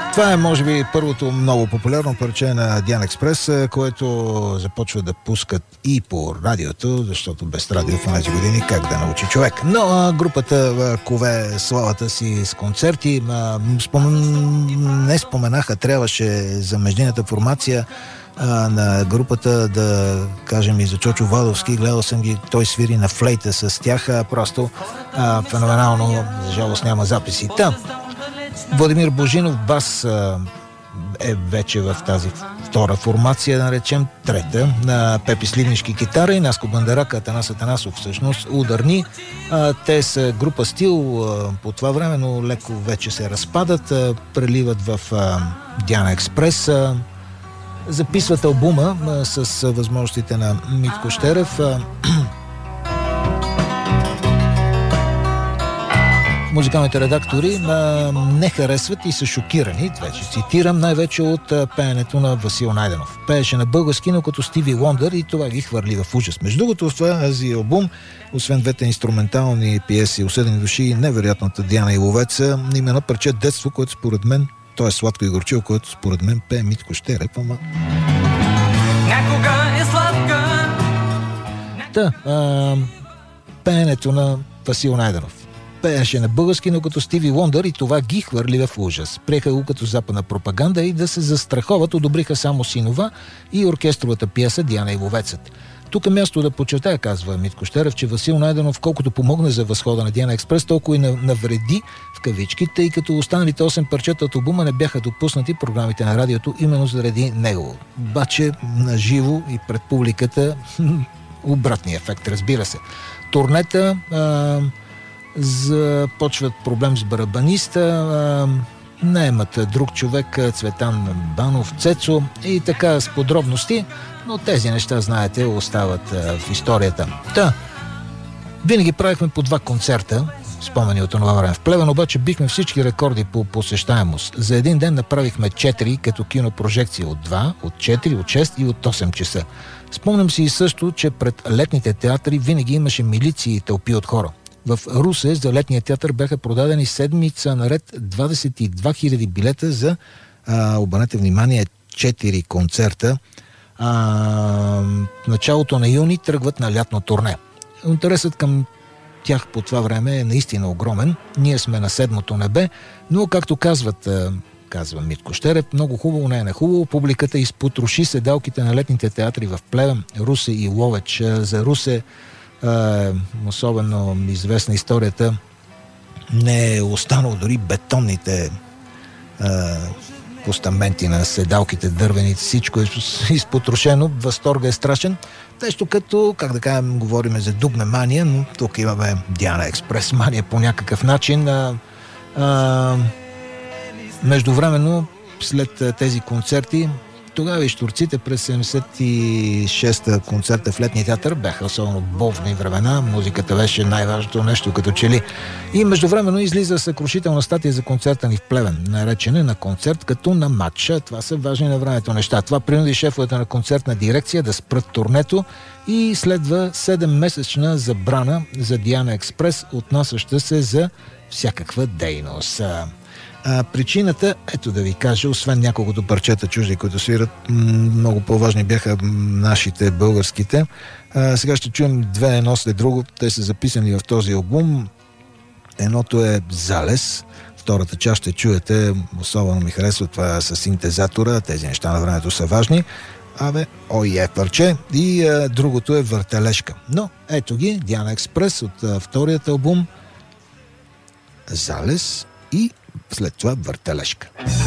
Това е, може би, първото много популярно парче на Диана Експрес, което започва да пускат и по радиото, защото без радио в тези години как да научи човек. Но групата кове славата си с концерти. Не споменаха, трябваше за междинната формация на групата да кажем и за Чочо Вадовски. Гледал съм ги, той свири на флейта с тях. Просто феноменално, за жалост няма записи. Владимир Божинов бас е вече в тази втора формация, да наречем трета, на Пепи Сливнишки китара и Наско Бандарак, Атанас Атанасов всъщност ударни. Те са група стил по това време, но леко вече се разпадат, преливат в Диана Експрес, записват албума с възможностите на Митко Щерев. Музикалните редактори не харесват и са шокирани, вече цитирам, най-вече от пеенето на Васил Найденов. Пееше на български, но като Стиви Лондър, и това ги хвърли в ужас. Между другото, в този албум, освен двете инструментални пиеси "Осъдени души" и невероятната Диана и Ловеца, има едно парче "Детство", което според мен, то е "Сладко и горчиво", което според мен пее Митко Щерев, Някога е сладка. Пеенето на Васил Найденов. Пееше на български, но като Стиви Лондър, и това ги хвърли в ужас. Приеха го като западна пропаганда и да се застраховат, одобриха само "Синова" и оркестровата пиеса "Диана и Ловецът". Тук е място да подчертая, казва Митко Щерев, че Васил Найденов колкото помогна за възхода на Диана Експрес, толкова и навреди в кавички, тъй като останалите 8 парчета от албума не бяха допуснати в програмите на радиото именно заради него. Обаче на живо и пред публиката обратния ефект, разбира се. Турнета започват проблем с барабаниста, наемат друг човек, Цветан Банов, Цецо, и така с подробности, но тези неща, знаете, остават в историята. Винаги правихме по 2 концерта, спомени от това време. В Плевен обаче бихме всички рекорди по посещаемост. За един ден направихме 4, като кинопрожекция от 2, от 4, от 6 и от 8 часа. Спомням си и също, че пред летните театри винаги имаше милиции и тълпи от хора. В Русе за летния театър бяха продадени седмица наред 22 000 билета за, обърнете внимание, 4 концерта. Началото на юни тръгват на лятно турне. Интересът към тях по това време е наистина огромен. Ние сме на 7-то небе, но както казва Митко Щерев, много хубаво, не е хубаво. Публиката изпотроши седалките на летните театри в Плевен, Русе и Ловеч. За Русе особено известна историята, не е останало дори бетонните постаменти на седалките, дървените, всичко е изпотрошено, възторга е страшен. Нещо като, как да кажем, говорим за дугме мания, но тук имаме Диана Експрес мания по някакъв начин. Междувременно, след тези концерти, тогава и штурците през 76-та концерта в летния театър бяха особено бовни времена. Музиката беше най-важното нещо, като че ли. И междувременно излиза съкрушителна статия за концерта ни в Плевен, наречена "На концерт като на матча". Това са важни на времето неща. Това принуди шефовете на концертна дирекция да спрат турнето и следва 7-месечна забрана за Диана Експрес, отнасяща се за всякаква дейност. Причината, ето да ви кажа, освен няколкото парчета чужди, които свират, много по-важни бяха нашите, българските. Сега ще чуем 2 едно след друго. Те са записани в този албум. Едното е "Залез", втората част ще чуете, особено ми харесва това с синтезатора, тези неща на времето са важни. Парче. И другото е "Въртележка". Но ето ги, Диана Експрес от вторият албум "Залез" и след това "Въртележка".